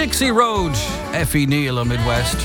Dixie Road, Effie Neal on Midwest.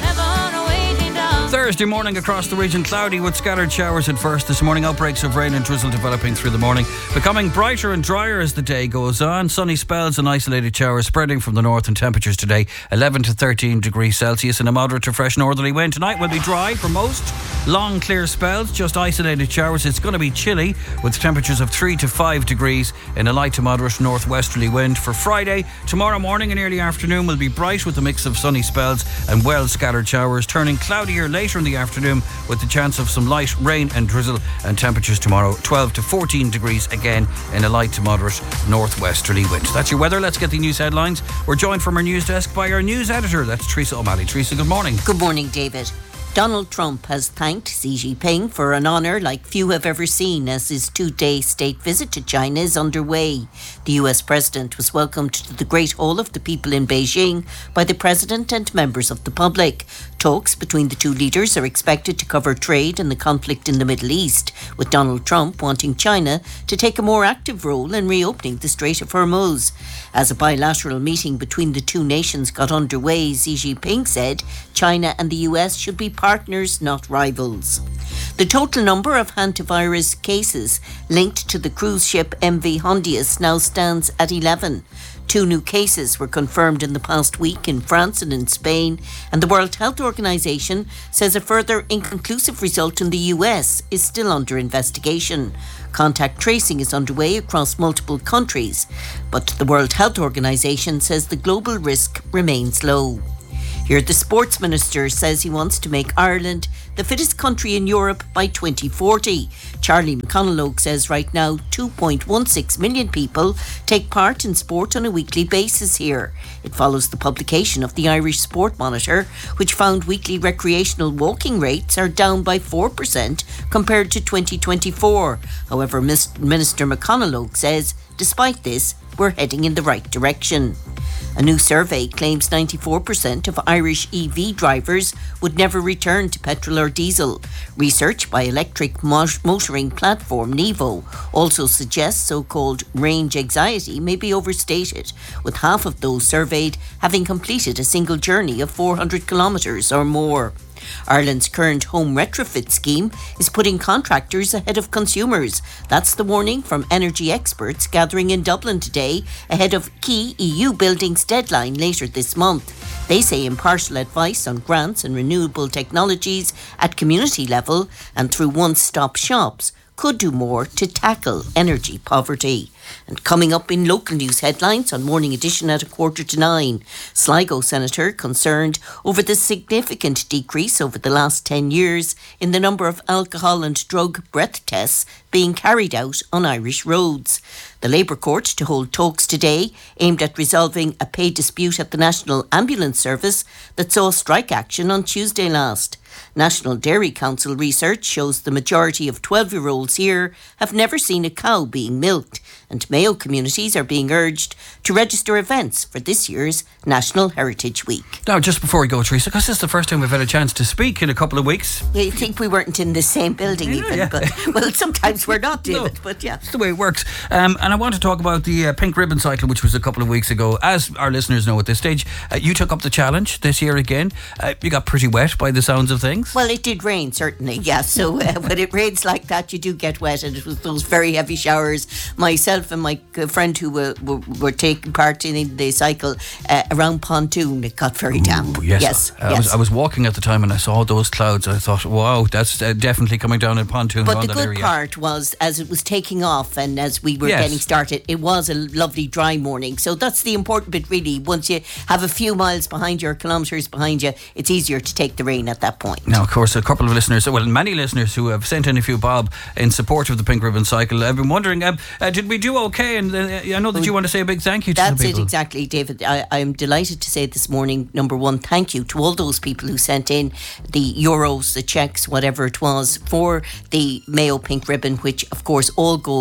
Thursday morning across the region, cloudy with scattered showers at first this morning. Outbreaks of rain and drizzle developing through the morning, becoming brighter and drier as the day goes on. Sunny spells and isolated showers spreading from the north, and temperatures today 11 to 13 degrees Celsius and a moderate to fresh northerly wind. Tonight will be dry for most. Long clear spells, just isolated showers. It's going to be chilly with temperatures of 3 to 5 degrees in a light to moderate northwesterly wind. For Friday, tomorrow morning and early afternoon will be bright with a mix of sunny spells and well scattered showers, turning cloudier later in the afternoon with the chance of some light rain and drizzle, and temperatures tomorrow 12 to 14 degrees again in a light to moderate northwesterly wind. That's your weather. Let's get the news headlines. We're joined from our news desk by our news editor. That's Teresa O'Malley. Teresa, good morning. Good morning, David. Donald Trump has thanked Xi Jinping for an honour like few have ever seen as his 2-day state visit to China is underway. The US President was welcomed to the Great Hall of the People in Beijing by the President and members of the public. Talks between the two leaders are expected to cover trade and the conflict in the Middle East, with Donald Trump wanting China to take a more active role in reopening the Strait of Hormuz. As a bilateral meeting between the two nations got underway, Xi Jinping said China and the US should be partners, not rivals. The total number of hantavirus cases linked to the cruise ship MV Hondius now stands at 11. 2 new cases were confirmed in the past week in France and in Spain, and the World Health Organization says a further inconclusive result in the US is still under investigation. Contact tracing is underway across multiple countries, but the World Health Organization says the global risk remains low. Here, the sports minister says he wants to make Ireland the fittest country in Europe by 2040. Charlie McConalogue says right now 2.16 million people take part in sport on a weekly basis here. It follows the publication of the Irish Sport Monitor, which found weekly recreational walking rates are down by 4% compared to 2024. However, Minister McConalogue says, despite this, we're heading in the right direction. A new survey claims 94% of Irish EV drivers would never return to petrol or diesel. Research by electric motoring platform Nevo also suggests so-called range anxiety may be overstated, with half of those surveyed having completed a single journey of 400 kilometres or more. Ireland's current home retrofit scheme is putting contractors ahead of consumers. That's the warning from energy experts gathering in Dublin today ahead of key EU buildings deadline later this month. They say impartial advice on grants and renewable technologies at community level and through one-stop shops could do more to tackle energy poverty. And coming up in local news headlines on Morning Edition at 8:45, Sligo Senator concerned over the significant decrease over the last 10 years in the number of alcohol and drug breath tests being carried out on Irish roads. The Labour Court to hold talks today aimed at resolving a pay dispute at the National Ambulance Service that saw strike action on Tuesday last. National Dairy Council research shows the majority of 12-year-olds here have never seen a cow being milked, and Mayo communities are being urged to register events for this year's National Heritage Week. Now, just before we go, Teresa, because this is the first time we've had a chance to speak in a couple of weeks. Yeah, you think we weren't in the same building but well, sometimes we're not, David, no, but yeah. It's the way it works. And I want to talk about the Pink Ribbon Cycle, which was a couple of weeks ago. As our listeners know at this stage, you took up the challenge this year again. You got pretty wet by the sounds of things. Well, it did rain, certainly, yeah. So when it rains like that, you do get wet, and it was those very heavy showers. Myself and my friend who were taking part in the cycle around Pontoon, it got very damp. Yes. I was walking at the time and I saw those clouds. I thought, wow, that's definitely coming down in Pontoon. But the good part was, as it was taking off and as we were getting started, it was a lovely dry morning. So that's the important bit, really. Once you have a few miles behind you or kilometres behind you, it's easier to take the rain at that point. Now, of course, a couple of listeners, well, many listeners who have sent in a few bob in support of the Pink Ribbon Cycle, I've been wondering, did we do okay? And I know that you want to say a big thank you to the people. That's it, exactly, David. I'm delighted to say this morning, number one, thank you to all those people who sent in the euros, the cheques, whatever it was, for the Mayo Pink Ribbon, which, of course, all goes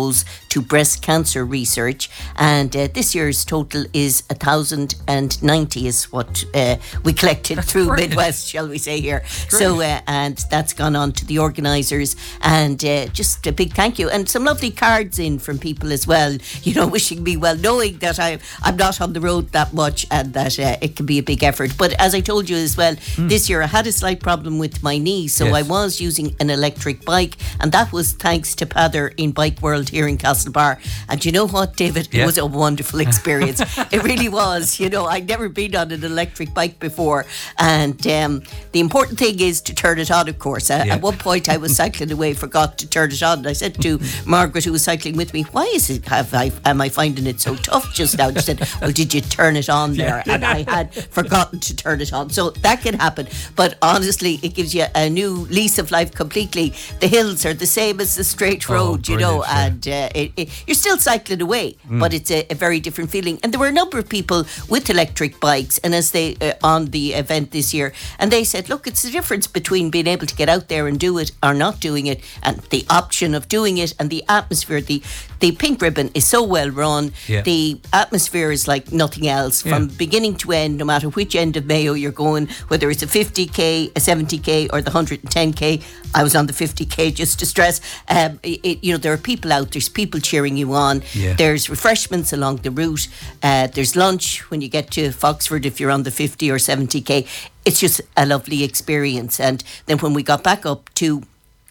to breast cancer research. And this year's total is 1,090 is what we collected through brilliant. Midwest, shall we say here. So, and that's gone on to the organisers. And just a big thank you. And some lovely cards in from people as well, you know, wishing me well, knowing that I'm not on the road that much and that it can be a big effort. But as I told you as well, this year I had a slight problem with my knee, so I was using an electric bike, and that was thanks to Pather in Bike World here in Castlebar. And you know what, David? It was a wonderful experience. It really was. You know, I'd never been on an electric bike before, and the important thing is to turn it on, of course. At one point I was cycling away, forgot to turn it on, and I said to Margaret, who was cycling with me, why is it, am I finding it so tough just now? She said, well, did you turn it on there? And I had forgotten to turn it on. So that can happen. But honestly, it gives you a new lease of life completely. The hills are the same as the straight road, you know, and you're still cycling away, but it's a very different feeling. And there were a number of people with electric bikes, and as they on the event this year, and they said, look, it's the difference between being able to get out there and do it or not doing it, and the option of doing it, and the atmosphere. The Pink Ribbon is so well run. The atmosphere is like nothing else from beginning to end, no matter which end of Mayo you're going, whether it's a 50k, a 70k or the 110k. I was on the 50k, just to stress. You know, there are people out, there's people cheering you on. There's refreshments along the route. There's lunch when you get to Foxford if you're on the 50 or 70k. It's just a lovely experience. And then when we got back up to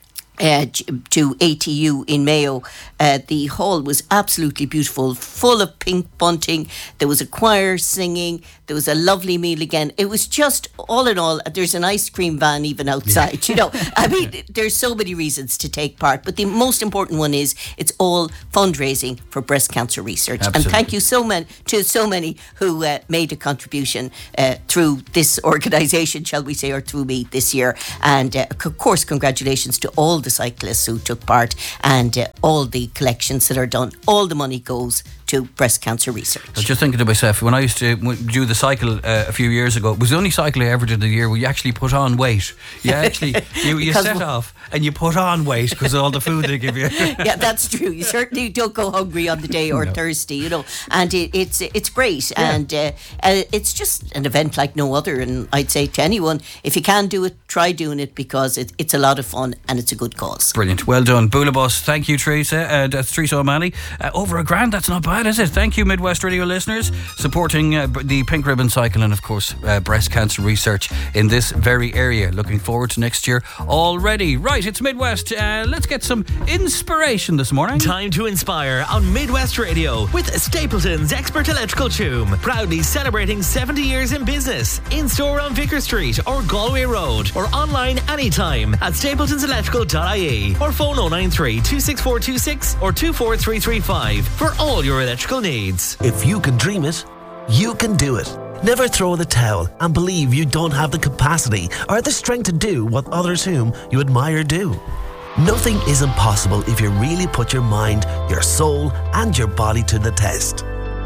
ATU in Mayo, the hall was absolutely beautiful, full of pink bunting. There was a choir singing. There was a lovely meal again. It was just, all in all, there's an ice cream van even outside. You know, I mean, there's so many reasons to take part, but the most important one is it's all fundraising for breast cancer research. Absolutely. And thank you to so many who made a contribution through this organisation, shall we say, or through me this year. And of course, congratulations to all the cyclists who took part, and all the collections that are done. All the money goes to breast cancer research. I was just thinking to myself, when I used to do the cycle a few years ago, it was the only cycle I ever did the year where you actually put on weight. You actually you set off and you put on weight because of all the food they give you. Yeah, that's true. You certainly don't go hungry on the day or thirsty, you know. And it's great, and it's just an event like no other. And I'd say to anyone, if you can do it, try doing it, because it's a lot of fun and it's a good cause. Brilliant, well done, Boolabus. Thank you, Teresa. That's Teresa O'Malley. Over $1,000, that's not bad, is it? Thank you, Midwest Radio listeners, supporting the Pink Ribbon Cycle and of course breast cancer research in this very area. Looking forward to next year already. Right, it's Midwest. Let's get some inspiration this morning. Time to inspire on Midwest Radio with Stapleton's Expert Electrical Choom, proudly celebrating 70 years in business. In store on Vicar Street or Galway Road, or online anytime at stapletonselectrical.ie, or phone 093 26426 or 24335 for all your electrical needs. If you can dream it, you can do it. Never throw in the towel and believe you don't have the capacity or the strength to do what others whom you admire do. Nothing is impossible if you really put your mind, your soul and your body to the test.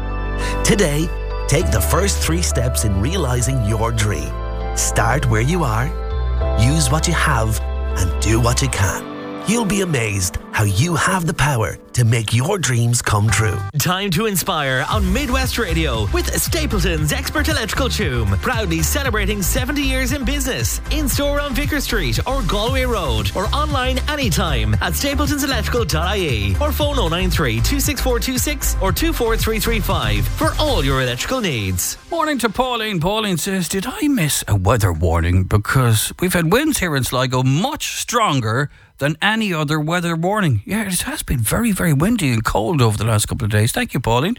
Today, take the first 3 steps in realizing your dream. Start where you are, use what you have and do what you can. You'll be amazed how you have the power to make your dreams come true. Time to inspire on Midwest Radio with Stapleton's Expert Electrical Choom, proudly celebrating 70 years in business. In store on Vicar Street or Galway Road, or online anytime at stapletonselectrical.ie, or phone 093 26426 or 24335 for all your electrical needs. Morning to Pauline. Pauline says, did I miss a weather warning? Because we've had winds here in Sligo much stronger than any other weather warning. Yeah, it has been very, very windy and cold over the last couple of days. Thank you, Pauline.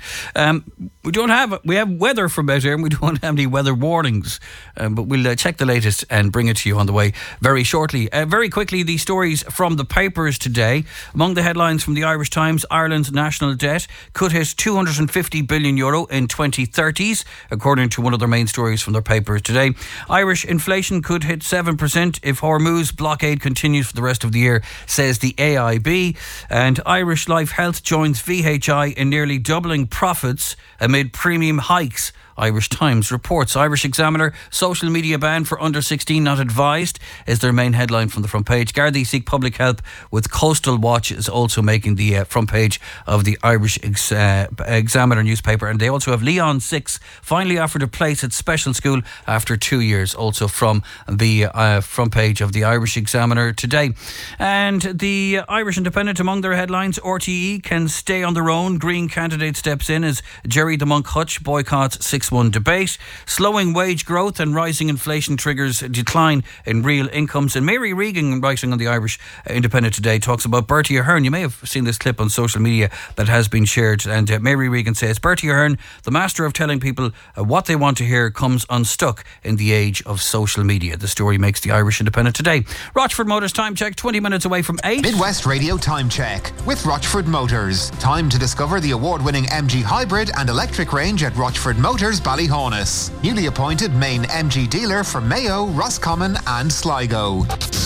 We have weather from out here and we don't have any weather warnings, but we'll check the latest and bring it to you on the way very shortly. Very quickly, the stories from the papers today. Among the headlines from the Irish Times, Ireland's national debt could hit €250 billion in 2030s, according to one of their main stories from their papers today. Irish inflation could hit 7% if Hormuz blockade continues for the rest of the year, says the AIB. And Irish Life Health joins VHI in nearly doubling profits amid premium hikes Irish Times reports. Irish Examiner, social media ban for under 16 not advised is their main headline from the front page. Gardaí seek public help with Coastal Watch is also making the front page of the Irish Examiner newspaper. And they also have Leon 6 finally offered a place at special school after 2 years, also from the front page of the Irish Examiner today. And the Irish Independent, among their headlines, RTE can stay on their own. Green candidate steps in as Jerry the Monk Hutch boycotts 6-1 debate. Slowing wage growth and rising inflation triggers a decline in real incomes. And Mary Regan, writing on the Irish Independent today, talks about Bertie Ahern. You may have seen this clip on social media that has been shared. And Mary Regan says, Bertie Ahern, the master of telling people what they want to hear, comes unstuck in the age of social media. The story makes the Irish Independent today. Rochford Motors time check, 20 minutes away from 8. Midwest Radio time check with Rochford Motors. Time to discover the award-winning MG hybrid and electric range at Rochford Motors, Ballyhonus. Newly appointed main MG dealer for Mayo, Roscommon and Sligo.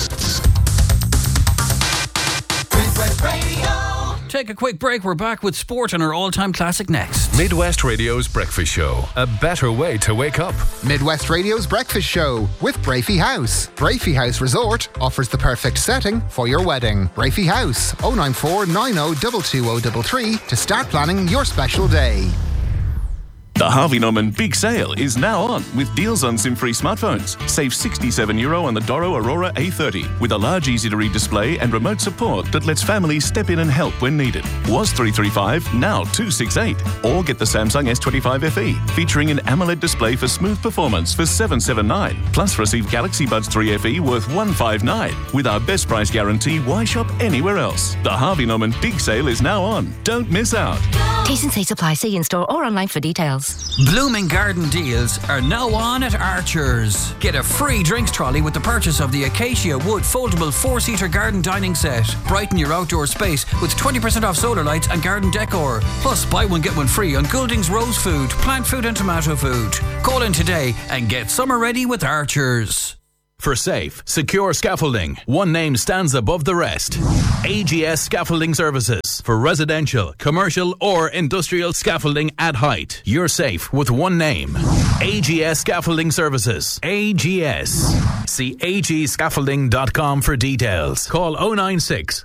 Midwest Radio. Take a quick break. We're back with sport and our all-time classic next. Midwest Radio's Breakfast Show. A better way to wake up. Midwest Radio's Breakfast Show with Brafey House. Brafey House Resort offers the perfect setting for your wedding. Brafey House, 094 90 22033 to start planning your special day. The Harvey Norman Big Sale is now on with deals on SIM-free smartphones. Save €67 on the Doro Aurora A30 with a large easy-to-read display and remote support that lets families step in and help when needed. Was $335, now $268. Or get the Samsung S25 FE featuring an AMOLED display for smooth performance for $779. Plus receive Galaxy Buds 3 FE worth $159. With our best price guarantee, why shop anywhere else? The Harvey Norman Big Sale is now on. Don't miss out. T&C supply. See in-store or online for details. Blooming Garden deals are now on at Archer's. Get a free drinks trolley with the purchase of the Acacia Wood foldable 4-seater garden dining set. Brighten your outdoor space with 20% off solar lights and garden decor. Plus buy one get one free on Goulding's Rose Food, plant food and tomato food. Call in today and get summer ready with Archer's. For safe, secure scaffolding, one name stands above the rest. AGS Scaffolding Services. For residential, commercial or industrial scaffolding at height. You're safe with one name. AGS Scaffolding Services. AGS. See agscaffolding.com for details. Call 096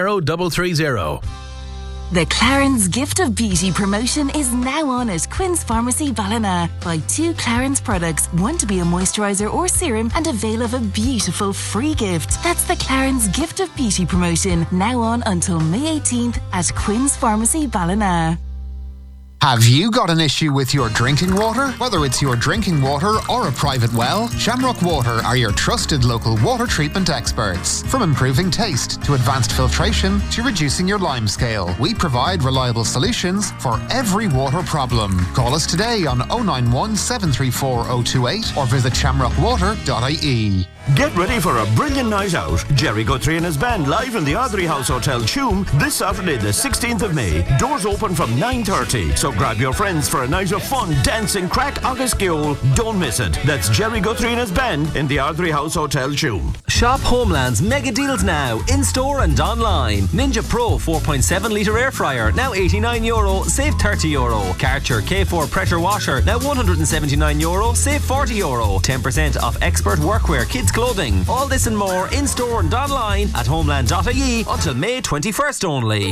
30330. The Clarence Gift of Beauty promotion is now on at Quinn's Pharmacy Ballina. Buy 2 Clarence products, one to be a moisturiser or serum, and avail of a beautiful free gift. That's the Clarence Gift of Beauty promotion, now on until May 18th at Quinn's Pharmacy Ballina. Have you got an issue with your drinking water? Whether it's your drinking water or a private well, Shamrock Water are your trusted local water treatment experts. From improving taste to advanced filtration to reducing your lime scale, we provide reliable solutions for every water problem. Call us today on 091 734 028 or visit shamrockwater.ie. Get ready for a brilliant night out. Jerry Guthrie and his band live in the Ardrey House Hotel, Tuam, this Saturday the 16th of May. Doors open from 9:30. So grab your friends for a night of fun, dancing, crack, agus giol. Don't miss it. That's Jerry Guthrie and his band in the Ardrey House Hotel, Tuam. Shop Homeland's mega deals now, in-store and online. Ninja Pro 4.7 litre air fryer, now €89, save €30. Karcher K4 pressure washer, now €179, save €40. 10% off expert workwear, kids clothing. All this and more in-store and online at homeland.ie until May 21st only.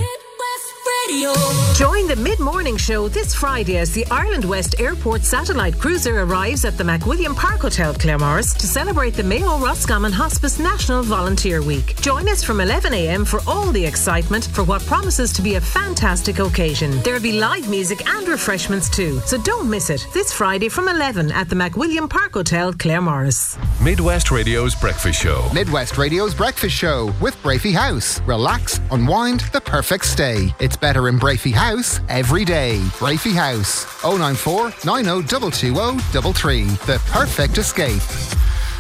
Join the mid-morning show this Friday as the Ireland West Airport satellite cruiser arrives at the McWilliam Park Hotel, Claremorris, to celebrate the Mayo Roscommon Hospice National Volunteer Week. Join us from 11 a.m. for all the excitement for what promises to be a fantastic occasion. There'll be live music and refreshments too, so don't miss it. This Friday from 11 at the McWilliam Park Hotel, Claremorris. Midwest Radio's Breakfast Show. Midwest Radio's Breakfast Show with Brafey House. Relax, unwind, the perfect stay. It's better in Brafey House every day. Brafey House, 094 90 220 33. The perfect escape.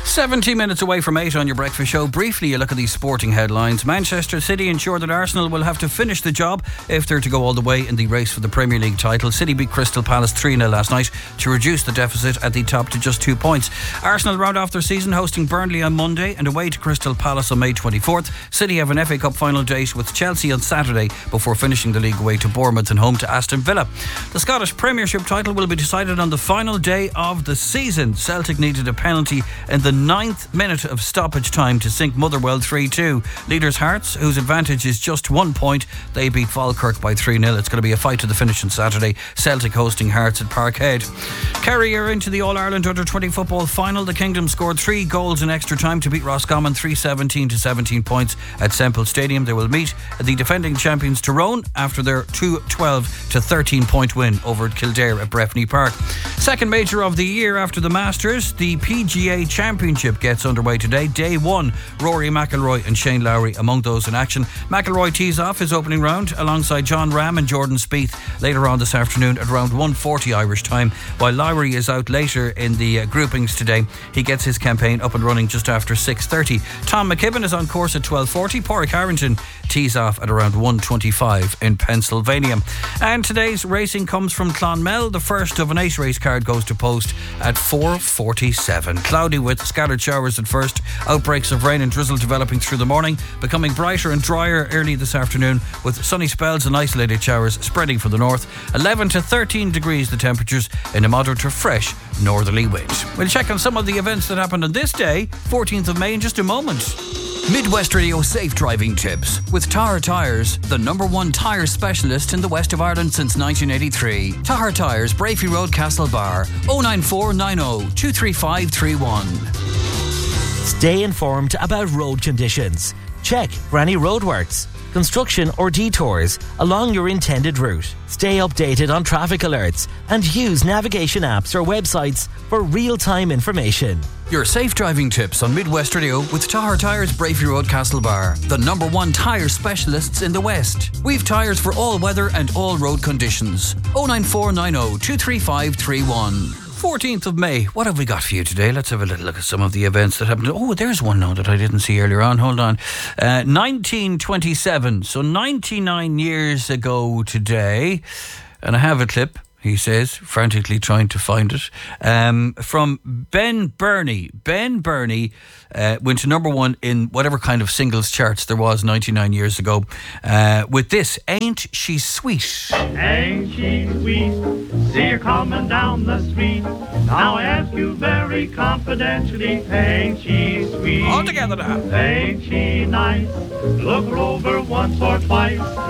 70 minutes away from 8 on your breakfast show. Briefly, a look at these sporting headlines. Manchester City ensure that Arsenal will have to finish the job if they're to go all the way in the race for the Premier League title. City beat Crystal Palace 3-0 last night to reduce the deficit at the top to just 2 points. Arsenal round off their season hosting Burnley on Monday and away to Crystal Palace on May 24th. City have an FA Cup final date with Chelsea on Saturday before finishing the league away to Bournemouth and home to Aston Villa. The Scottish Premiership title will be decided on the final day of the season. Celtic needed a penalty in the 9th minute of stoppage time to sink Motherwell 3-2. Leaders Hearts, whose advantage is just 1 point, they beat Falkirk by 3-0. It's going to be a fight to the finish on Saturday. Celtic hosting Hearts at Parkhead. Kerry are into the All-Ireland Under-20 football final. The Kingdom scored 3 goals in extra time to beat Roscommon 3-17 to 17 points at Semple Stadium. They will meet the defending champions Tyrone after their 2-12 to 13 point win over Kildare at Breffni Park. Second major of the year after the Masters, the PGA Championship gets underway today. Day 1, Rory McIlroy and Shane Lowry among those in action. McIlroy tees off his opening round alongside John Ram and Jordan Spieth later on this afternoon at around 1:40 Irish time, while Lowry is out later in the groupings today. He gets his campaign up and running just after 6:30. Tom McKibben is on course at 12:40. Pádraig Harrington tees off at around 1:25 in Pennsylvania. And today's racing comes from Clonmel. The first of an 8 race card goes to post at 4:47. Cloudy with scattered showers at first. Outbreaks of rain and drizzle developing through the morning, becoming brighter and drier early this afternoon with sunny spells and isolated showers spreading from the north. 11 to 13 degrees the temperatures in a moderate to fresh northerly wind. We'll check on some of the events that happened on this day, 14th of May, in just a moment. Midwest Radio safe driving tips with Tahar Tyres, the #1 tyre specialist in the west of Ireland since 1983. Tahar Tyres, Brafey Road, Castlebar, 09490 23531. Stay informed about road conditions. Check for any roadworks, construction or detours along your intended route. Stay updated on traffic alerts and use navigation apps or websites for real-time information. Your safe driving tips on Midwest Radio with Tahar Tyres, Brafey Road, Castlebar, the #1 tyre specialists in the West. We've tyres for all weather and all road conditions. 09490 23531. 14th of May. What have we got for you today? Let's have a little look at some of the events that happened. Oh, there's one now that I didn't see earlier on. Hold on. 1927. So 99 years ago today. And I have a clip, he says, frantically trying to find it, from Ben Burney. Ben Burney went to #1 in whatever kind of singles charts there was 99 years ago with this, Ain't She Sweet? Ain't she sweet? See her coming down the street. Now I ask you very confidentially, ain't she sweet? All together now. Ain't she nice? Look her over once or twice.